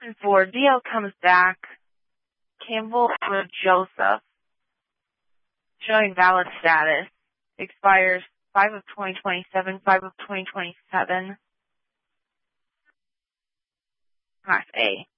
4, DL comes back. Campbell with Joseph, showing valid status. Expires 5 of 2027, 5 of 2027. Class A.